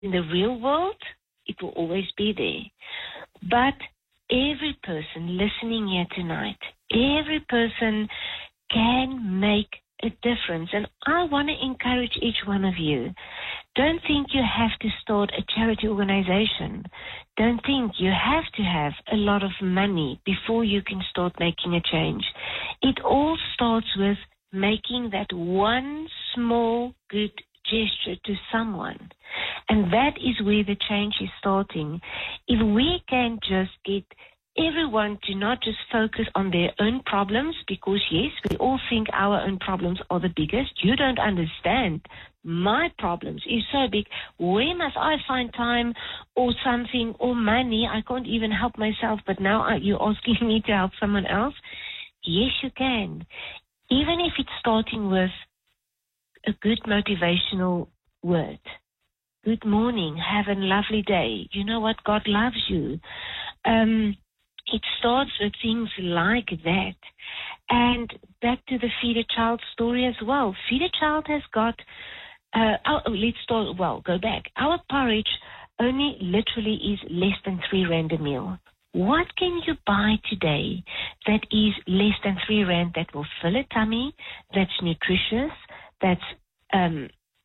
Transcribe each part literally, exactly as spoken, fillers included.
In the real world, it will always be there. But every person listening here tonight, every person can make a difference. And I want to encourage each one of you. Don't think you have to start a charity organization. Don't think you have to have a lot of money before you can start making a change. It all starts with making that one small good gesture to someone. And that is where the change is starting. If we can just get everyone to not just focus on their own problems, because yes, we all think our own problems are the biggest. You don't understand. My problems is so big. Where must I find time or something or money? I can't even help myself, but now you're asking me to help someone else? Yes, you can. Even if it's starting with a good motivational word. Good morning. Have a lovely day. You know what? God loves you. Um, it starts with things like that. And back to the Feed a Child story as well. Feed a Child has got, uh, oh, let's start, well, go back. Our porridge only literally is less than three rand a meal. What can you buy today that is less than three rand that will fill a tummy, that's nutritious, that's um,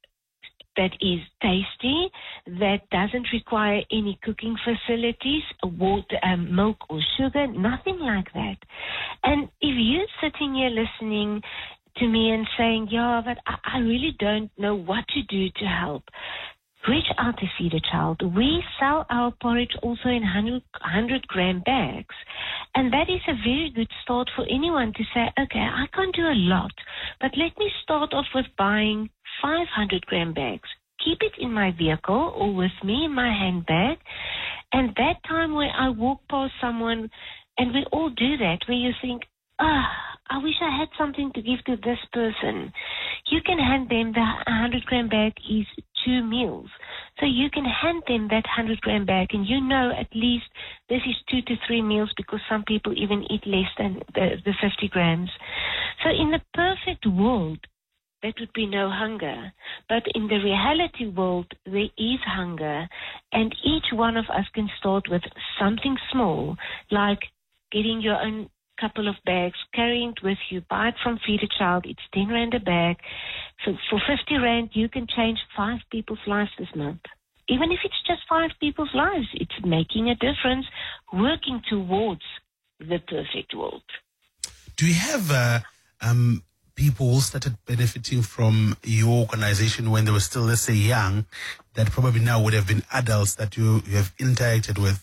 that is tasty, that doesn't require any cooking facilities, water, um, milk or sugar, nothing like that. And if you're sitting here listening to me and saying, yeah, but I, I really don't know what to do to help, reach out to Feed a Child. We sell our porridge also in one hundred gram bags. And that is a very good start for anyone to say, okay, I can't do a lot, but let me start off with buying five hundred gram bags. Keep it in my vehicle or with me in my handbag. And that time where I walk past someone, and we all do that, where you think, ah, oh, I wish I had something to give to this person. You can hand them the one hundred gram bag is two meals. So you can hand them that one hundred gram bag, and you know at least this is two to three meals, because some people even eat less than the, the fifty grams. So in the perfect world, there would be no hunger. But in the reality world, there is hunger. And each one of us can start with something small, like getting your own couple of bags, carrying it with you, buy it from Feed a Child. It's ten rand a bag. So for fifty rand, you can change five people's lives this month. Even if it's just five people's lives, it's making a difference, working towards the perfect world. Do you have uh, um, people who started benefiting from your organization when they were still, let's say, young, that probably now would have been adults that you, you have interacted with?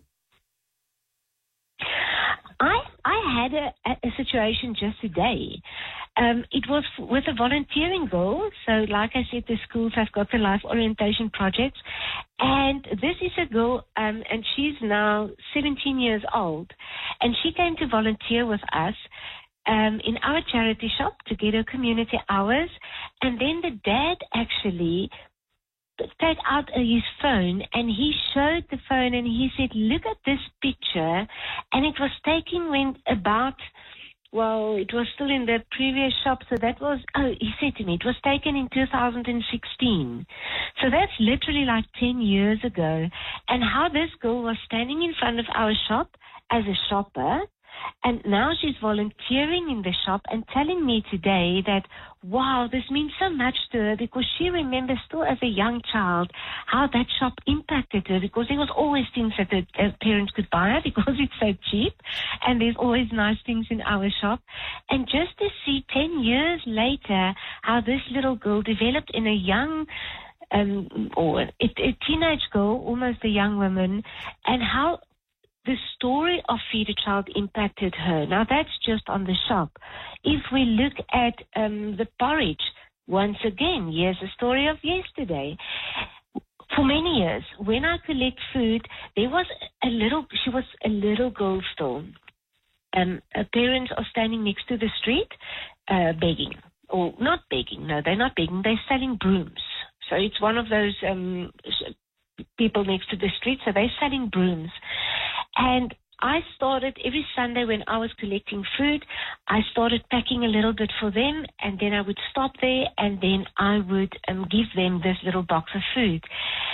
I I had a, a situation just today. Um, it was with a volunteering goal. So like I said, the schools have got the life orientation projects. And this is a girl, um, and she's now seventeen years old. And she came to volunteer with us um, in our charity shop to get her community hours. And then the dad actually take out his phone, and he showed the phone, and he said, look at this picture. And it was taken when about, well, it was still in the previous shop. So that was, oh, he said to me, it was taken in two thousand sixteen. So that's literally like ten years ago. And how this girl was standing in front of our shop as a shopper, and now she's volunteering in the shop and telling me today that, wow, this means so much to her, because she remembers still as a young child how that shop impacted her, because there was always things that the uh, parents could buy her because it's so cheap, and there's always nice things in our shop. And just to see ten years later how this little girl developed in a young um, or a, a teenage girl, almost a young woman, and how the story of Feed a Child impacted her. Now, that's just on the shop. If we look at um, the porridge, once again, here's the story of yesterday. For many years, when I collect food, there was a little, she was a little girl still. Um, her parents are standing next to the street uh, begging, or not begging, no, they're not begging, they're selling brooms. So it's one of those um, people next to the street, so they're selling brooms. And I started every Sunday when I was collecting food, I started packing a little bit for them, and then I would stop there, and then I would um, give them this little box of food.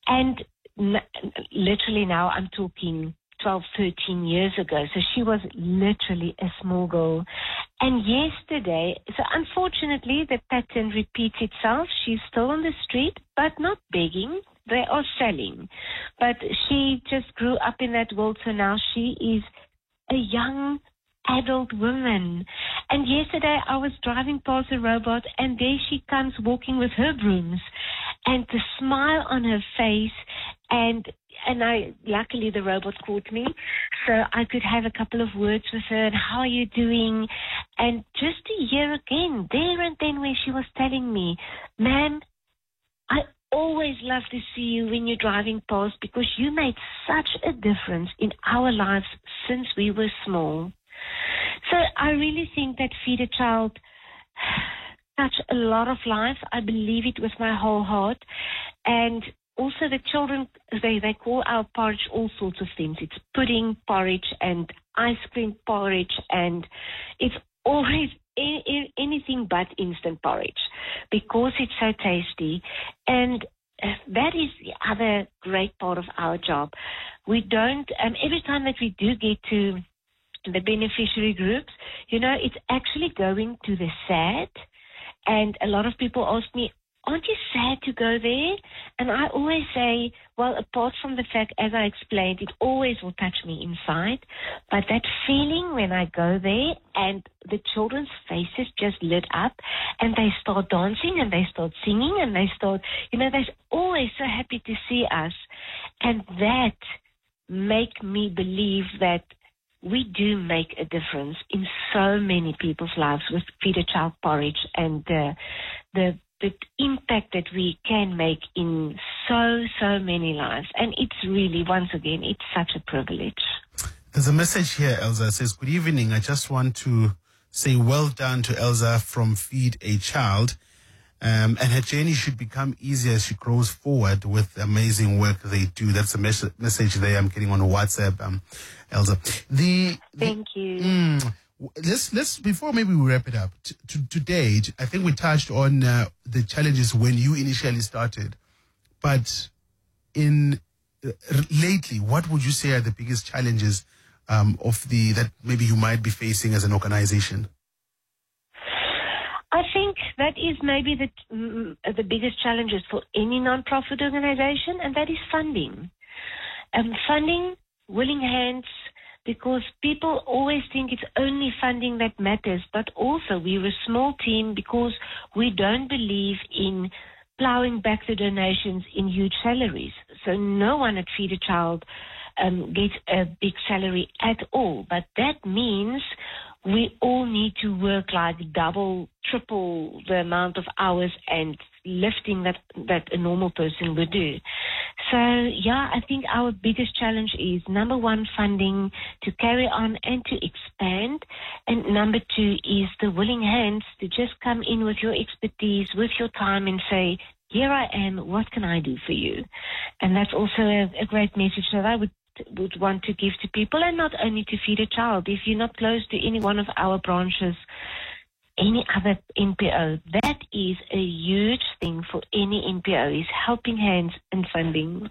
And n- literally now I'm talking twelve, thirteen years ago. So she was literally a small girl. And yesterday, so unfortunately the pattern repeats itself. She's still on the street, but not begging. They are selling. But she just grew up in that world, so now she is a young adult woman. And yesterday I was driving past a robot, and there she comes walking with her brooms, and the smile on her face, and and I luckily the robot caught me, so I could have a couple of words with her, and how are you doing? And just to hear again, there and then, where she was telling me, ma'am, I always love to see you when you're driving past, because you made such a difference in our lives since we were small. So I really think that Feed a Child touched a lot of lives. I believe it with my whole heart. And also the children, they, they call our porridge all sorts of things. It's pudding porridge and ice cream porridge, and it's always any, anything but instant porridge, because it's so tasty. And that is the other great part of our job. We don't, um, every time that we do get to the beneficiary groups, you know, it's actually going to the sad. And a lot of people ask me, aren't you sad to go there? And I always say, well, apart from the fact, as I explained, it always will touch me inside. But that feeling when I go there and the children's faces just lit up and they start dancing and they start singing and they start, you know, they're always so happy to see us. And that make me believe that we do make a difference in so many people's lives with Feed a Child porridge, and uh, the the impact that we can make in so, so many lives. And it's really, once again, it's such a privilege. There's a message here, Elsa. It says, good evening. I just want to say well done to Elsa from Feed a Child. Um, and her journey should become easier as she grows forward with the amazing work they do. That's a mes- message there I'm getting on WhatsApp, um, Elsa. The, the, Thank you. Mm, let's, let's, before maybe we wrap it up, t- to, today, I think we touched on uh, the challenges when you initially started. But in uh, lately, what would you say are the biggest challenges um, of the that maybe you might be facing as an organization? I think that is maybe the mm, the biggest challenges for any nonprofit organization, and that is funding. Um, funding, willing hands, because people always think it's only funding that matters, but also we're a small team because we don't believe in plowing back the donations in huge salaries. So no one at Feed a Child um, gets a big salary at all, but that means we all need to work like double, triple the amount of hours and lifting that, that a normal person would do. So, yeah, I think our biggest challenge is, number one, funding to carry on and to expand. And number two is the willing hands to just come in with your expertise, with your time, and say, here I am, what can I do for you? And that's also a, a great message that I would would want to give to people, and not only to Feed a Child. If you're not close to any one of our branches, any other N P O, that is a huge thing for any N P O, is helping hands and funding.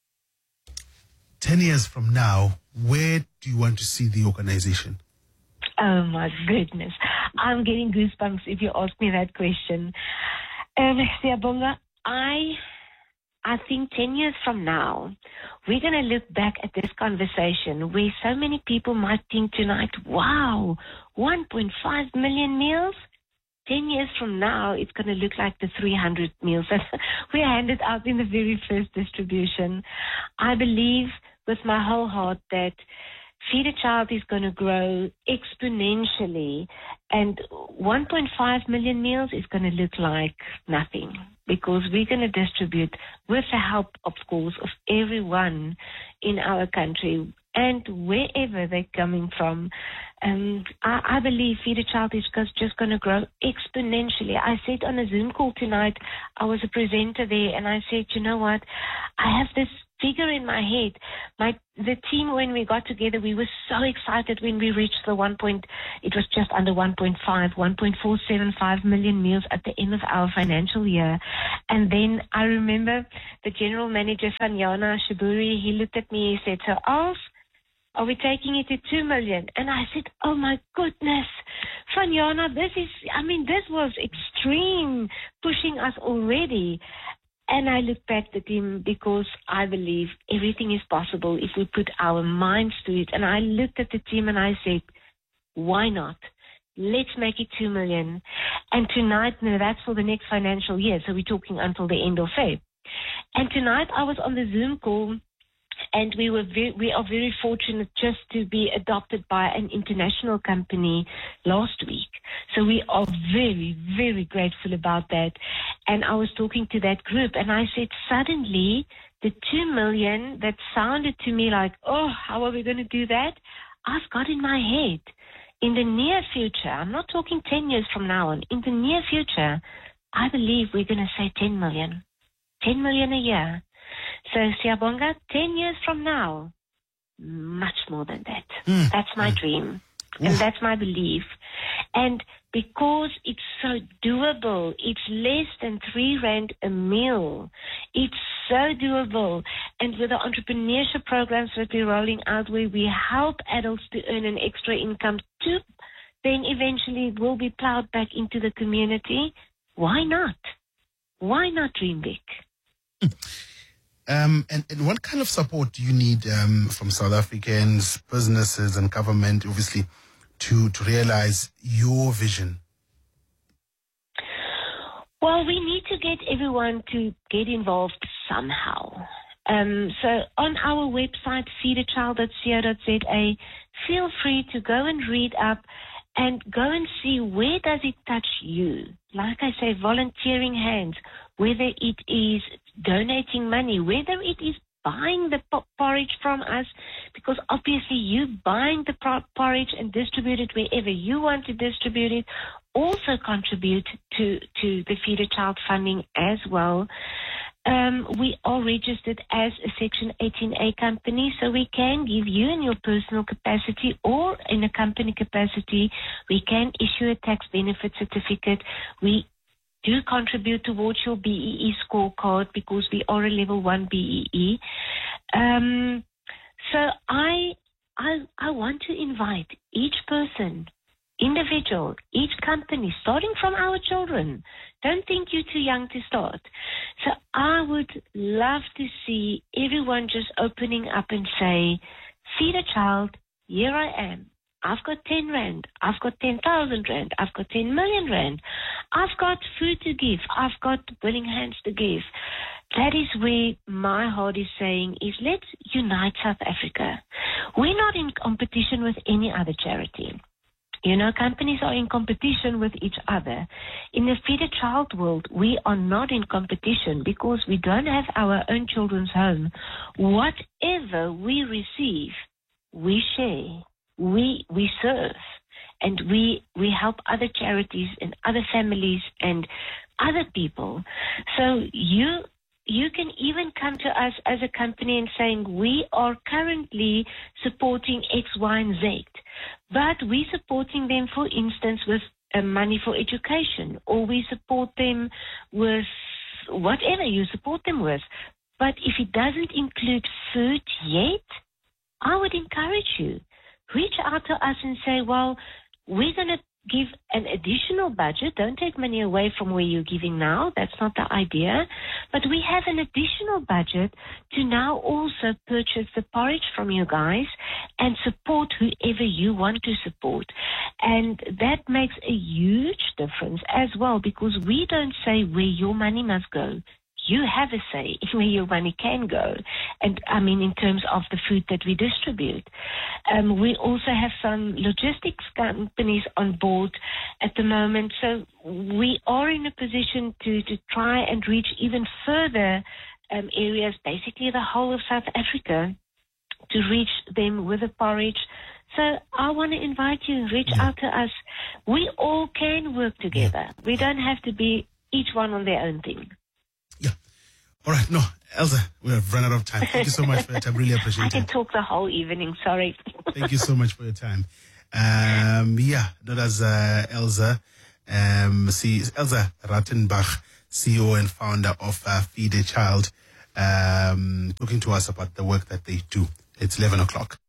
Ten years from now, where do you want to see the organization? Oh my goodness. I'm getting goosebumps if you ask me that question. Um, Siyabonga, I I think ten years from now, we're going to look back at this conversation where so many people might think tonight, wow, one point five million meals? ten years from now, it's going to look like the three hundred meals that we handed out in the very first distribution. I believe with my whole heart that Feed a Child is going to grow exponentially, and one point five million meals is going to look like nothing, because we're going to distribute with the help, of course, of everyone in our country and wherever they're coming from. Um, I, I believe Feed a Child is just going to grow exponentially. I said on a Zoom call tonight, I was a presenter there, and I said, you know what, I have this figure in my head. My the team, when we got together, we were so excited when we reached the one point. It was just under one point five, one point four seven five million meals at the end of our financial year. And then I remember the general manager, Fanyana Shaburi, he looked at me. He said, "So, Alf, are we taking it to two million?" And I said, "Oh my goodness, Fanyana, this is. I mean, this was extreme, pushing us already." And I looked back at him because I believe everything is possible if we put our minds to it. And I looked at the team and I said, why not? Let's make it two million. And tonight, no, that's for the next financial year. So we're talking until the end of February. And tonight I was on the Zoom call, and we were very, we are very fortunate just to be adopted by an international company last week. So we are very, very grateful about that. And I was talking to that group, and I said, suddenly the two million that sounded to me like, oh, how are we going to do that? I've got in my head, in the near future, I'm not talking ten years from now on, in the near future, I believe we're going to say ten million. ten million a year. So, Siyabonga, ten years from now, much more than that. Mm. That's my mm. dream. Oof. And that's my belief. And because it's so doable, it's less than three rand a meal. It's so doable. And with the entrepreneurship programs that we're rolling out, where we help adults to earn an extra income too, then eventually will be plowed back into the community. Why not? Why not dream big? Mm. Um, and, and what kind of support do you need um, from South Africans, businesses and government, obviously, to, to realize your vision? Well, we need to get everyone to get involved somehow. Um, so on our website, feed a child dot co dot za, feel free to go and read up and go and see where does it touch you. Like I say, volunteering hands, whether it is donating money, whether it is buying the porridge from us, because obviously you buying the porridge and distribute it wherever you want to distribute it, also contribute to, to the Feed a Child funding as well. Um, we are registered as a Section eighteen A company, so we can give you in your personal capacity or in a company capacity, we can issue a tax benefit certificate. We do contribute towards your B E E scorecard because we are a level one B E E. Um, so I, I, I want to invite each person, individual, each company, starting from our children. Don't think you're too young to start. So I would love to see everyone just opening up and say, feed a child, here I am. I've got ten rand. I've got ten thousand rand. I've got ten million rand. I've got food to give. I've got willing hands to give. That is where my heart is saying is let's unite South Africa. We're not in competition with any other charity. You know, companies are in competition with each other. In the Feed a Child world, we are not in competition because we don't have our own children's home. Whatever we receive, we share. We we serve, and we we help other charities and other families and other people. So you you can even come to us as a company and saying we are currently supporting X, Y, and Z, but we're supporting them, for instance, with uh, money for education, or we support them with whatever you support them with. But if it doesn't include food yet, I would encourage you. Reach out to us and say, well, we're going to give an additional budget. Don't take money away from where you're giving now. That's not the idea. But we have an additional budget to now also purchase the porridge from you guys and support whoever you want to support. And that makes a huge difference as well, because we don't say where your money must go. You have a say in where your money can go, and I mean in terms of the food that we distribute. Um, we also have some logistics companies on board at the moment, so we are in a position to, to try and reach even further um, areas, basically the whole of South Africa, to reach them with a porridge. So I want to invite you, reach Yeah. out to us. We all can work together. Yeah. We don't have to be each one on their own thing. Yeah. All right. No, Elza, we have run out of time. Thank you so much for your time. Really appreciate I can it. talk the whole evening, sorry. Thank you so much for your time. Um, yeah, that was uh, Elza, um, see, Elza Rattenbach, C E O and founder of uh, Feed a Child, um, talking to us about the work that they do. It's eleven o'clock.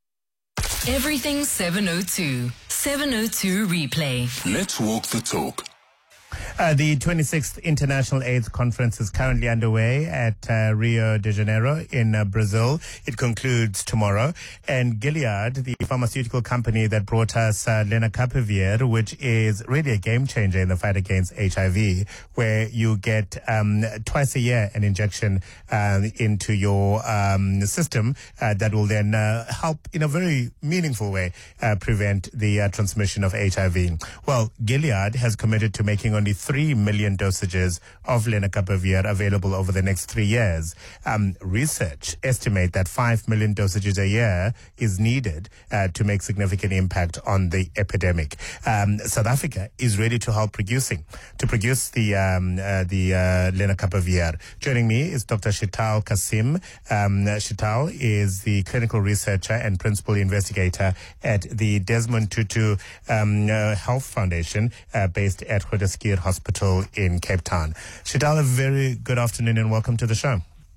Everything seven oh two. seven oh two replay. Let's walk the talk. Uh, the twenty-sixth International AIDS Conference is currently underway at uh, Rio de Janeiro in uh, Brazil. It concludes tomorrow. And Gilead, the pharmaceutical company that brought us uh, lenacapavir, which is really a game changer in the fight against H I V, where you get um, twice a year an injection uh, into your um, system uh, that will then uh, help in a very meaningful way uh, prevent the uh, transmission of H I V. Well, Gilead has committed to making only three million dosages of lenacapavir available over the next three years. Um, research estimate that five million dosages a year is needed uh, to make significant impact on the epidemic. Um, South Africa is ready to help producing, to produce the um, uh, the uh, lenacapavir. Joining me is Doctor Shital Kasim. Um, Shital is the clinical researcher and principal investigator at the Desmond Tutu um, uh, Health Foundation uh, based at Groote Hospital in Cape Town. Shital, a very good afternoon and welcome to the show.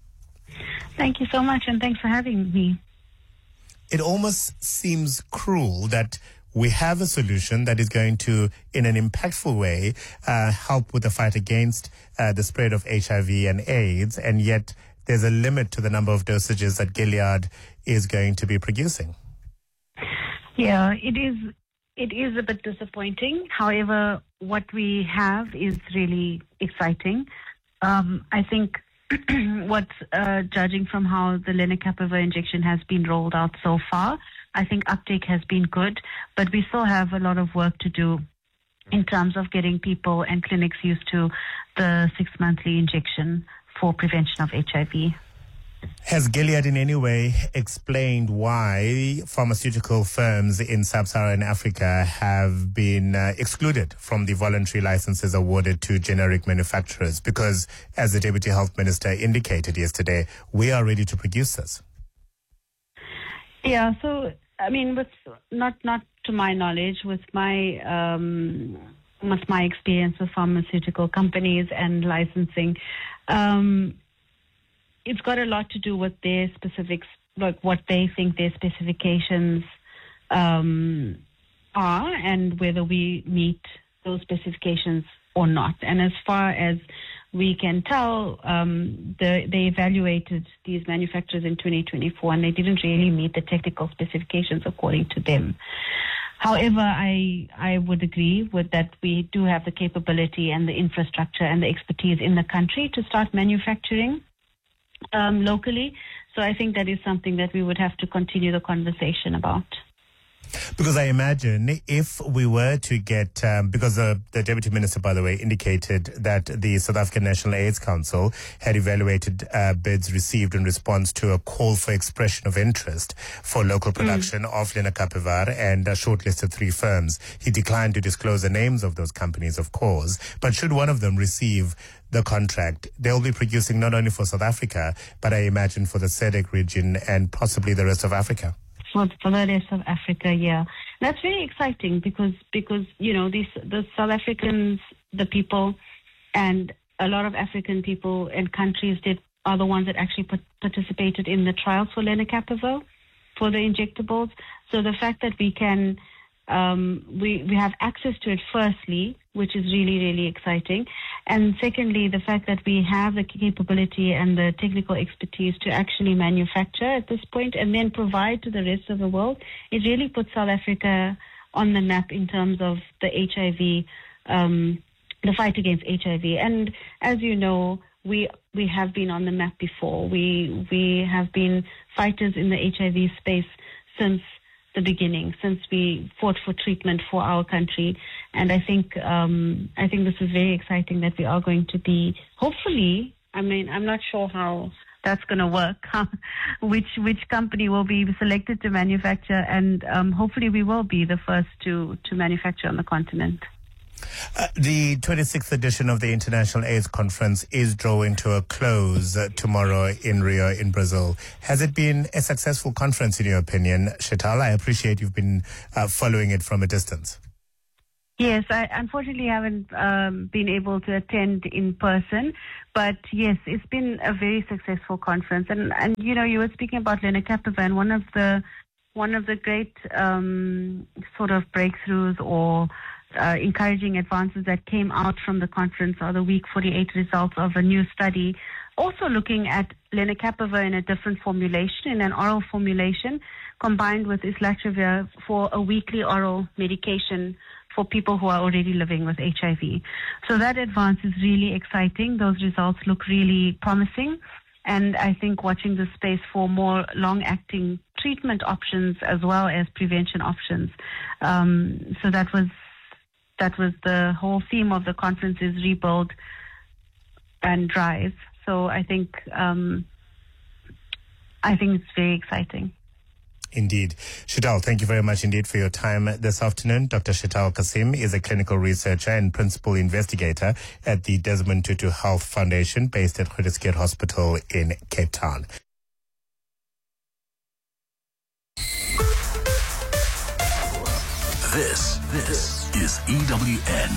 Thank you so much, and thanks for having me. It almost seems cruel that we have a solution that is going to, in an impactful way, uh, help with the fight against uh, the spread of H I V and AIDS, and yet there's a limit to the number of dosages that Gilead is going to be producing. Yeah, it is. It is a bit disappointing. However, what we have is really exciting. Um, I think what, uh, judging from how the lenacapavir injection has been rolled out so far, I think uptake has been good, but we still have a lot of work to do in terms of getting people and clinics used to the six-monthly injection for prevention of H I V. Has Gilead in any way explained why pharmaceutical firms in sub-Saharan Africa have been uh, excluded from the voluntary licenses awarded to generic manufacturers? Because, as the Deputy Health Minister indicated yesterday, we are ready to produce this. Yeah, so, I mean, with not not to my knowledge, with my um, with my experience with pharmaceutical companies and licensing, um, it's got a lot to do with their specifics, like what they think their specifications um, are and whether we meet those specifications or not. And as far as we can tell, um, the, they evaluated these manufacturers in twenty twenty-four and they didn't really meet the technical specifications according to them. However, I I would agree with that we do have the capability and the infrastructure and the expertise in the country to start manufacturing Um, locally. So I think that is something that we would have to continue the conversation about. Because I imagine if we were to get, um, because the, the Deputy Minister, by the way, indicated that the South African National AIDS Council had evaluated uh, bids received in response to a call for expression of interest for local production mm. of lenacapavir and uh, shortlisted three firms. He declined to disclose the names of those companies, of course, but should one of them receive the contract, they'll be producing not only for South Africa, but I imagine for the S A D C region and possibly the rest of Africa. For, for the rest of Africa, yeah. That's very exciting because, because you know, these the South Africans, the people, and a lot of African people and countries did are the ones that actually put, participated in the trials for lenacapavir, for the injectables. So the fact that we can, um, we, we have access to it firstly, which is really, really exciting. And secondly, the fact that we have the capability and the technical expertise to actually manufacture at this point and then provide to the rest of the world, it really puts South Africa on the map in terms of the H I V, um, the fight against H I V. And as you know, we we have been on the map before. We we have been fighters in the H I V space since the beginning, since we fought for treatment for our country. And I think um, I think this is very exciting that we are going to be, hopefully, I mean, I'm not sure how that's going to work, which which company will be selected to manufacture, and um, hopefully we will be the first to, to manufacture on the continent. Uh, the twenty-sixth edition of the International AIDS Conference is drawing to a close uh, tomorrow in Rio in Brazil. Has it been a successful conference in your opinion, Sheetal? I appreciate you've been uh, following it from a distance. Yes, I unfortunately haven't um, been able to attend in person, but yes, it's been a very successful conference. And, and you know, you were speaking about Lenacapavir, and one of the one of the great um, sort of breakthroughs or uh, encouraging advances that came out from the conference are the week forty-eight results of a new study, also looking at Lenacapavir in a different formulation, in an oral formulation, combined with islatravir for a weekly oral medication for people who are already living with H I V. So that advance is really exciting. Those results look really promising. And I think watching the space for more long-acting treatment options as well as prevention options. Um, so that was that was the whole theme of the conference, is rebuild and drive. So I think um, I think it's very exciting. Indeed. Sheetal, thank you very much indeed for your time this afternoon. Doctor Sheetal Kasim is a clinical researcher and principal investigator at the Desmond Tutu Health Foundation based at Grooteskiert Hospital in Cape Town. This, this is E W N.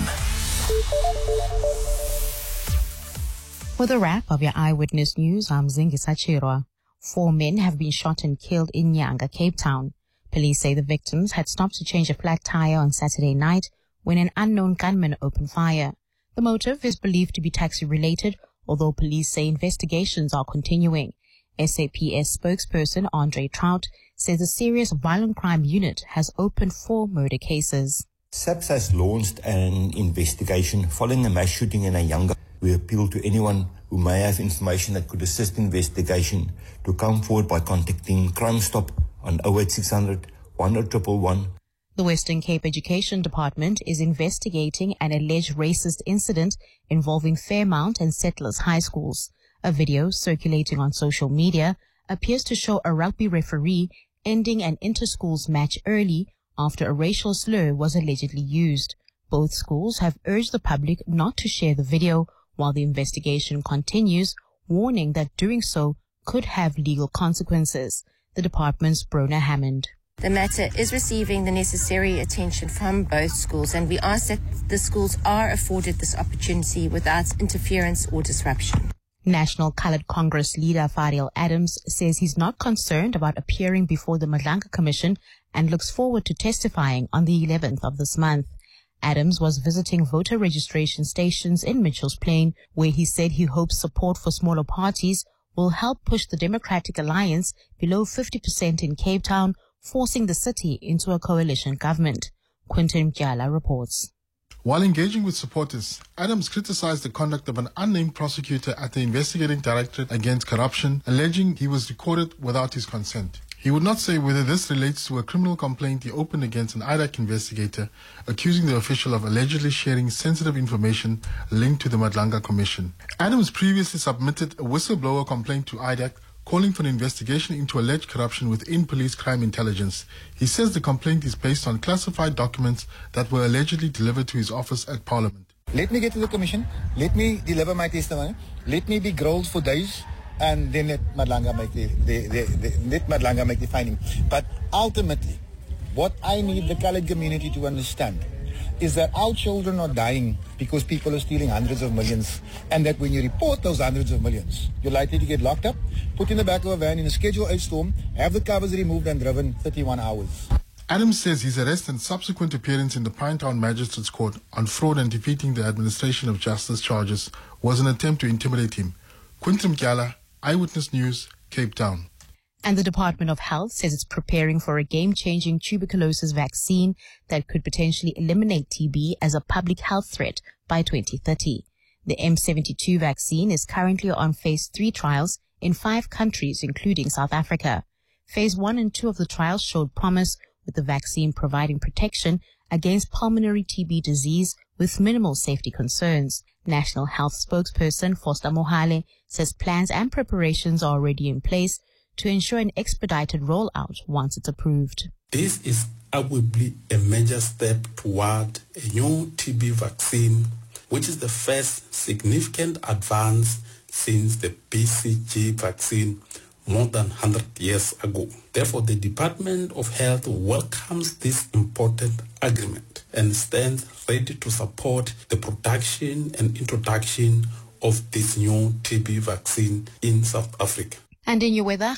For the wrap of your Eyewitness News, I'm Zingisa Chirwa. Four men have been shot and killed in Nyanga, Cape Town. Police say the victims had stopped to change a flat tire on Saturday night when an unknown gunman opened fire. The motive is believed to be taxi-related, although police say investigations are continuing. S A P S spokesperson Andre Trout says the Serious Violent Crime Unit has opened four murder cases. SAPS has launched an investigation following a mass shooting in Nyanga. We appeal to anyone who may have information that could assist investigation to come forward by contacting Crime Stop on oh eight six hundred, one oh one one. The Western Cape Education Department is investigating an alleged racist incident involving Fairmount and Settlers High Schools. A video circulating on social media appears to show a rugby referee ending an inter-schools match early after a racial slur was allegedly used. Both schools have urged the public not to share the video while the investigation continues, warning that doing so could have legal consequences. The department's Brona Hammond. The matter is receiving the necessary attention from both schools, and we ask that the schools are afforded this opportunity without interference or disruption. National Coloured Congress leader Fariel Adams says he's not concerned about appearing before the Madlanka Commission and looks forward to testifying on the eleventh of this month. Adams was visiting voter registration stations in Mitchell's Plain, where he said he hopes support for smaller parties will help push the Democratic Alliance below fifty percent in Cape Town, forcing the city into a coalition government. Quinton Mkyala reports. While engaging with supporters, Adams criticized the conduct of an unnamed prosecutor at the Investigating Directorate Against Corruption, alleging he was recorded without his consent. He would not say whether this relates to a criminal complaint he opened against an I D A C investigator, accusing the official of allegedly sharing sensitive information linked to the Madlanka Commission. Adams previously submitted a whistleblower complaint to I D A C, calling for an investigation into alleged corruption within police crime intelligence. He says the complaint is based on classified documents that were allegedly delivered to his office at Parliament. Let me get to the commission, let me deliver my testimony, let me be grilled for days, and then let Madlanka make the, the, the, the, let Madlanka make the finding. But ultimately, what I need the coloured community to understand is that our children are dying because people are stealing hundreds of millions, and that when you report those hundreds of millions, you're likely to get locked up, put in the back of a van in a Schedule eight storm, have the covers removed and driven thirty-one hours. Adams says his arrest and subsequent appearance in the Pinetown Magistrates Court on fraud and defeating the administration of justice charges was an attempt to intimidate him. Quinton Mkyala, Eyewitness News, Cape Town. And the Department of Health says it's preparing for a game-changing tuberculosis vaccine that could potentially eliminate T B as a public health threat by twenty thirty. The M seventy-two vaccine is currently on phase three trials in five countries, including South Africa. Phase one and two of the trials showed promise, with the vaccine providing protection against pulmonary T B disease with minimal safety concerns. National Health spokesperson Foster Mohale says plans and preparations are already in place to ensure an expedited rollout once it's approved. This is arguably a major step toward a new T B vaccine, which is the first significant advance since the B C G vaccine more than one hundred years ago. Therefore, the Department of Health welcomes this important agreement and stands ready to support the production and introduction of this new T B vaccine in South Africa. And in your weather,